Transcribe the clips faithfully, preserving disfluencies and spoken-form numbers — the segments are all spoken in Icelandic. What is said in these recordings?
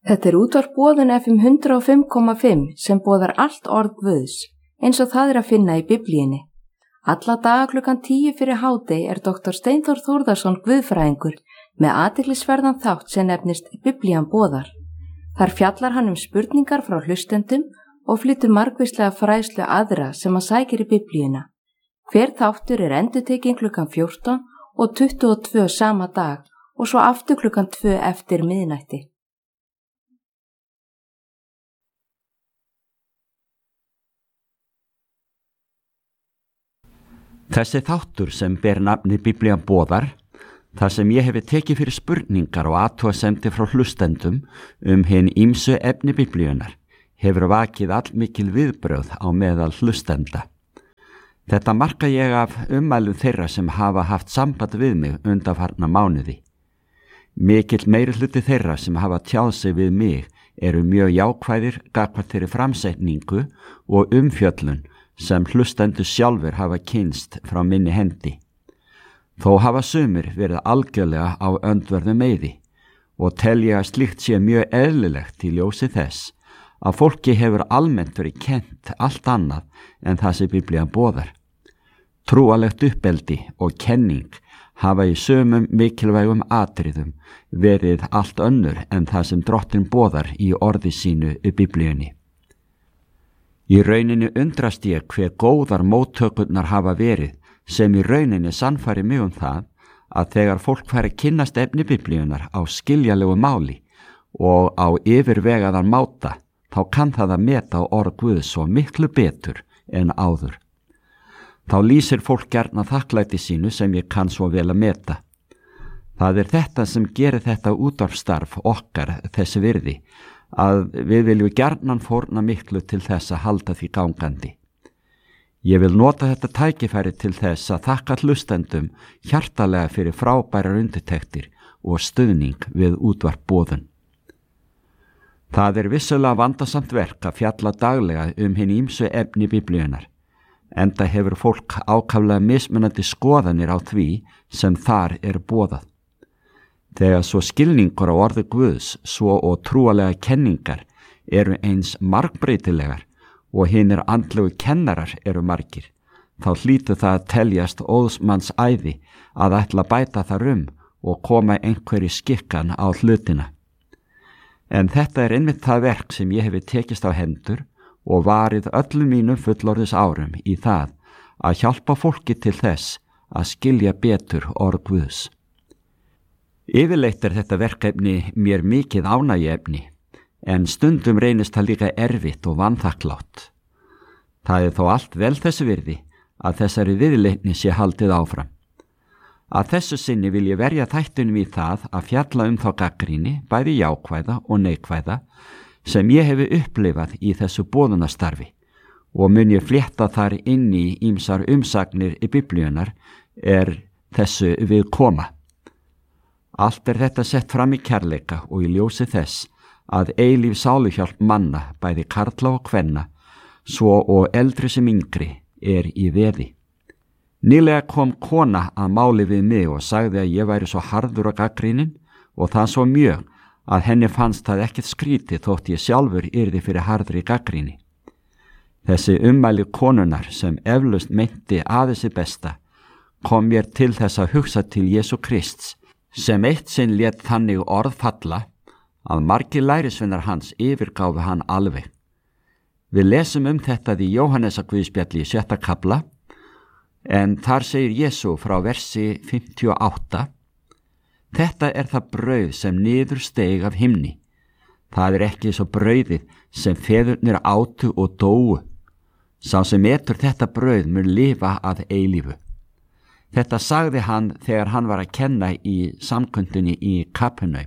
Þetta er útvarp Boðun F M hundrað og fimm komma fimm sem boðar allt orð Guðs, eins og það er að finna í Biblíunni. Alla daga klukkan tíu fyrir hádegi er doktor Steinþór Þórðarson guðfræðingur með athyglisverðan þátt sem nefnist Biblían boðar. Þar fjallar hann um spurningar frá hlustendum og flytur margvíslega fræðslu aðra sem að sækir í Biblíuna. Hver þáttur er endurtekinn klukkan fjórtán og tuttugu og tvö sama dag og svo aftur klukkan tvö eftir miðnætti. Þessi þáttur sem ber nafni Biblían boðar, þar sem ég hefi tekið fyrir spurningar og athugasemdir frá hlustendum um hin ýmsu efni Biblíunar, hefur vakið allmikil viðbrögð á meðal hlustenda. Þetta marka ég af ummælum þeirra sem hafa haft samband við mig undanfarna mánuði. Mikill meirihluti þeirra sem hafa tjáð sig við mig eru mjög jákvæðir gagnvart þeirri framsetningu og umfjöllun sem hlustendur sjálfur hafa kynst frá minni hendi. Þó hafa sumir verið algjörlega á öndverðum meiði og tel ég að slíkt sé mjög eðlilegt í ljósi þess að fólki hefur almennt verið kennt allt annað en það sem Biblían boðar. Trúalegt uppeldi og kenning hafa í sumum mikilvægum atriðum verið allt önnur en það sem Drottinn boðar í orði sínu í Biblíunni. Í rauninni undrast ég hver góðar móttökurnar hafa verið sem í rauninni sannfæri mig um það að þegar fólk fær að kynnast efni Biblíunar á skiljalegu máli og á yfirvegaðan máta, þá kann það að meta orð Guðs svo miklu betur en áður. Þá lýsir fólk gjarna þakklæti sínu sem ég kann svo vel að meta. Það er þetta sem gerir þetta útvarpsstarf okkar þessi virði, að við viljum gjarnan fórna miklu til þess að halda því gangandi. Ég vil nota þetta tækifæri til þess að þakka hlustendum hjartalega fyrir frábærar undirtektir og stuðning við útvarp Boðun. Það er vissulega vandasamt verk að fjalla daglega um hin ýmsu efni Biblíunar, enda hefur fólk ákaflega mismunandi skoðanir á því sem þar er boðað. Þegar svo skilningur á orði Guðs, svo og trúalega kenningar eru eins margbreytilegar og hinir andlegu kennarar eru margir, þá hlýtur það að teljast óðsmanns æði að ætla að bæta þar um og koma einhverju skikkan á hlutina. En þetta er einmitt það verk sem ég hefi tekist á hendur og varið öllum mínum fullorðis árum í það að hjálpa fólki til þess að skilja betur orð Guðs. Yfirleitt er þetta verkefni mér mikið ánægjuefni, en stundum reynist það líka erfitt og vanþakklátt. Það er þó allt vel þessi virði að þessari viðleitni sé haldið áfram. Að þessu sinni vil ég verja þættunum í það að fjalla um þá gagnrýni, bæði jákvæða og neikvæða, sem ég hefi upplifað í þessu boðunastarfi og mun ég flétta þar inn í ýmsar umsagnir í Biblíunar er þessu við koma. Allt er þetta sett fram í kærleika og í ljósi þess að eilíf sáluhjálp manna, bæði karla og kvenna, svo og eldri sem yngri, er í veði. Nýlega kom kona að máli við mig og sagði að ég væri svo harður og gagnrýninn og það svo mjög að henni fannst það ekkert skrítið þótt ég sjálfur yrði fyrir harðri gagnrýni. Þessi ummæli konunar sem eflaust meinti aðeins í besta kom mér til þess að hugsa til Jesú Krists, sem eitt sinn lét þannig orð falla að margir lærisveinar hans yfirgáfu hann alveg. Við lesum um þetta í Jóhannesarguðspjalli í sjötta kafla, en þar segir Jesú frá versi fimmtíu og átta: Þetta er það brauð sem niður steig af himni. Það er ekki svo brauðið sem feðurnir átu og dóu. Sá sem etur þetta brauð mun lifa að eilífu. Þetta sagði hann þegar hann var að kenna í samkundunni í Kapernaum.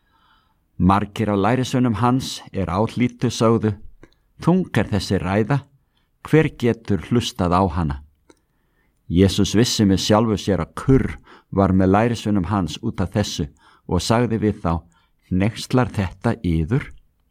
Margir á lærisveinum hans er áhlýttu sögðu: Þung er þessi ræða, hver getur hlustað á hana? Jesús vissi með sjálfu sér að kurr var með lærisveinum hans út af þessu og sagði við þá: Hneykslar þetta yður?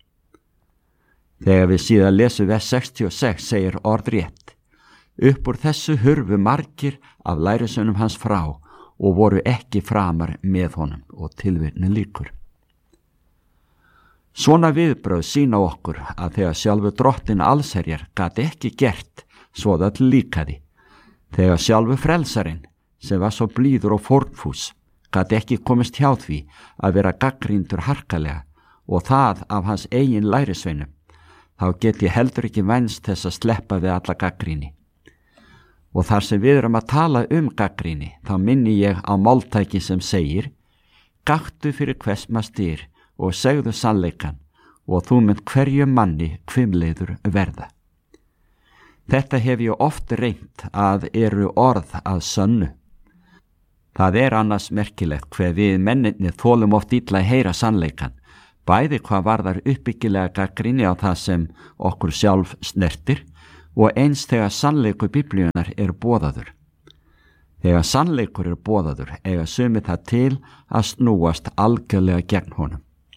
Þegar við síðan lesum vers sextíu og sex segir orðrétt: Upp úr þessu hurfu margir af lærisveinum hans frá og voru ekki framar með honum, og tilvitnun lýkur. Svona viðbrögð sína okkur að þegar sjálfu drottin allsherjar gat ekki gert svo það öll líkaði, þegar sjálfu frelsarinn sem var svo blíður og fórnfús gat ekki komist hjá því að vera gaggríndur harkalega og það af hans eigin lærisveinum, þá get ég heldur ekki vænst þess að sleppa við alla gaggríni. Og þar sem við erum að tala um gaggríni, þá minni ég á máltæki sem segir: Gaktu fyrir hvers maður styr og segðu sannleikan og þú mynd hverjum manni hvimleiður verða. Þetta hef ég oft reynt að eru orð að sönnu. Það er annars merkilegt hver við menninni þolum oft illa að heyra sannleikan, bæði hvað varðar uppbyggilega gagnrýni á það sem okkur sjálf snertir og eins þegar sannleikur Biblíunnar er boðaður. Þegar sannleikur er boðaður eiga sumir það til að snúast algjörlega gegn honum.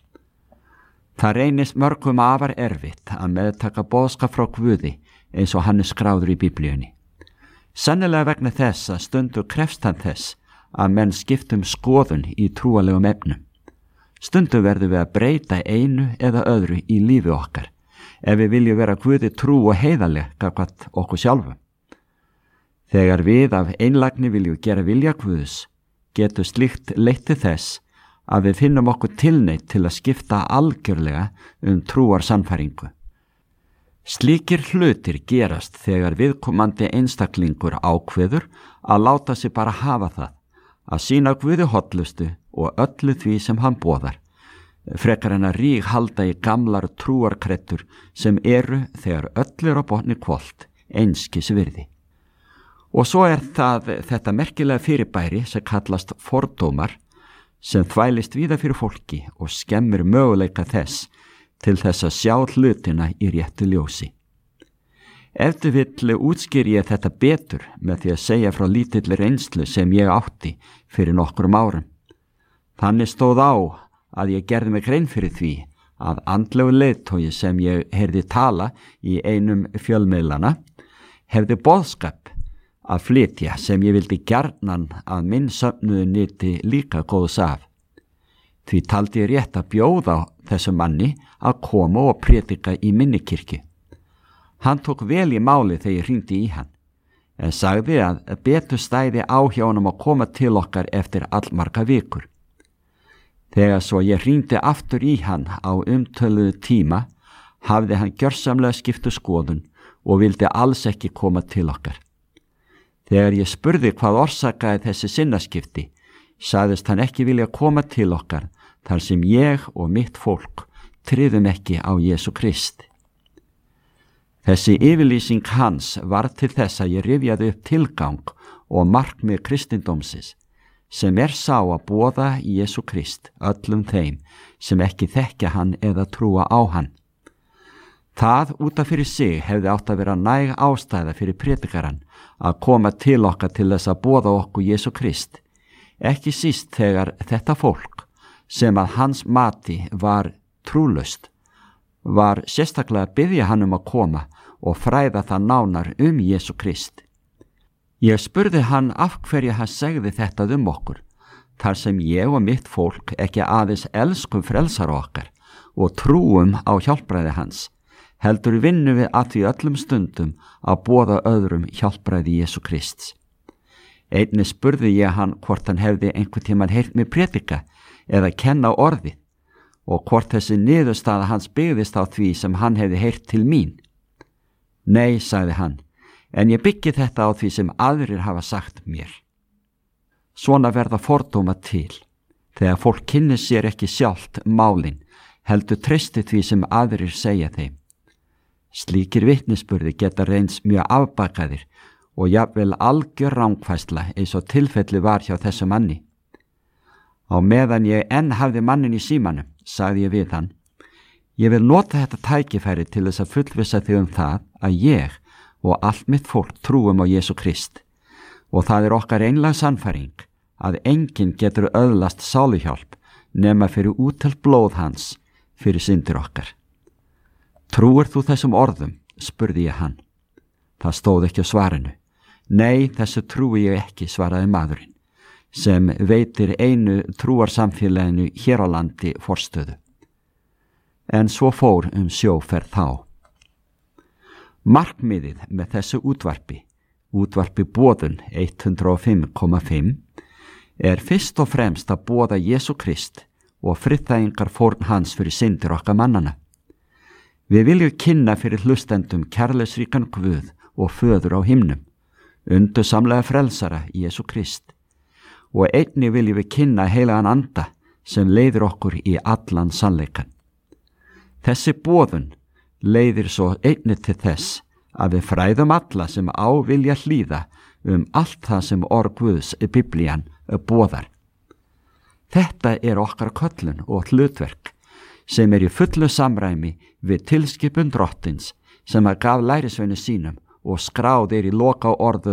Það reynist mörgum afar erfitt að meðtaka boðskap frá Guði eins og hann er skráður í Biblíunni. Sennilega vegna þess að stundur krefst hann þess að menn skiptum skoðun í trúalegum efnum. Stundum verðum við að breyta einu eða öðru í lífi okkar ef við viljum vera Guði trú og heiðarleg gagnvart okkur sjálfum. Þegar við af einlægni viljum gera vilja Guðs, getur slíkt leitt til þess að við finnum okkur tilneytt til að skipta algjörlega um trúar sannfæringu. Slíkir hlutir gerast þegar viðkomandi einstaklingur ákveður að láta sig bara hafa það, að sýna Guði hollustu og öllu því sem hann boðar, frekar en að ríg halda í gamlar trúarkrettur sem eru þegar öll er á botni hvolft einskis virði. Og svo er það þetta merkilega fyrirbæri sem kallast fordómar, sem þvælist víða fyrir fólki og skemmir möguleika þess til þess að sjá hlutina í réttu ljósi. Ef þið vill útskýri ég þetta betur með því að segja frá lítilli reynslu sem ég átti fyrir nokkrum árum. Þannig stóð á að ég gerði mig grein fyrir því að andlegu leiðtogi sem ég heyrði tala í einum fjölmiðlana hefði boðskap að flytja sem ég vildi gjarnan að minn söfnuðu nyti líka góðs af. Því taldi ég rétt að bjóða þessum manni að koma og prédika í minni kirkju. Hann tók vel í máli þegar ég hringdi í hann, en sagði að betur stæði á hjá honum að koma til okkar eftir allmarga vikur. Þegar svo ég hringdi aftur í hann á umtöluðu tíma, hafði hann gjörsamlega skiptu skoðun og vildi alls ekki koma til okkar. Þegar ég spurði hvað orsakaði þessi sinnaskipti, sagðist hann ekki vilja koma til okkar þar sem ég og mitt fólk tryðum ekki á Jesú Krist. Þessi yfirlýsing hans var til þess að ég rifjaði upp tilgang og markmið kristindómsins, sem er sá að boða Jesú Krist öllum þeim sem ekki þekkja hann eða trúa á hann. Það út af fyrir sig hefði átt að vera næg ástæða fyrir prédikarann að koma til okkar til þess að boða okkur Jesú Krist, ekki síst þegar þetta fólk, sem að hans mati var trúlaust, var sérstaklega að biðja hann um að koma og fræða það nánar um Jesú Krist. Ég spurði hann af hverju hann segði þetta um okkur, þar sem ég og mitt fólk ekki aðeins elskum frelsar okkar og trúum á hjálpræði hans, heldur vinnum við að því öllum stundum að boða öðrum hjálpræði Jesú Krists. Einnig spurði ég hann hvort hann hefði einhvern tímann heyrt mig prédika eða kenna orðið og hvort þessi niðurstaða hans byggðist á því sem hann hefði heyrt til mín. Nei, sagði hann, en ég byggi þetta á því sem aðrir hafa sagt mér. Svona verða fordóma til, þegar fólk kynnir sér ekki sjálft málin, heldur treysti því sem aðrir segja þeim. Slíkir vitnisburði geta reynst mjög afbakaðir og jafnvel algjör rangfærsla eins og tilfelli var hjá þessu manni. Á meðan ég enn hafði mannin í símanum, sagði ég við hann, ég vil nota þetta tækifæri til þess að fullvissa þig um það að ég og allt mitt fólk trúum á Jesú Krist og það er okkar einlæg sannfæring að enginn getur öðlast sáluhjálp nema fyrir útelt blóð hans fyrir syndir okkar. Trúir þú þessum orðum? Spurði ég hann. Það stóð ekki á svarinu. Nei, þessu trúi ég ekki, svaraði maðurinn, sem veitir einu trúarsamfélaginu hér á landi forstöðu. en svo fór um sjóferð þá. Markmiðið með þessu útvarpi, útvarpi Boðun hundrað og fimm komma fimm, er fyrst og fremst að boða Jesú Krist og friðþægingar fórn hans fyrir syndir okkar mannana. Við viljum kynna fyrir hlustendum kærleiksríkan Guð og föður á himnum, undursamlega frelsara Jesú Krist, og einnig viljum við kynna heilagan anda sem leiðir okkur í allan sannleikan. Þessi boðun leiðir svo einnig til þess að við fræðum alla sem á vilja hlýða um allt það sem orð Guðs í Biblían boðar. Þetta er okkar köllun og hlutverk sem er í fullu samræmi við tilskipun Drottins sem að gaf lærisveinu sínum og skráð er í loka orðum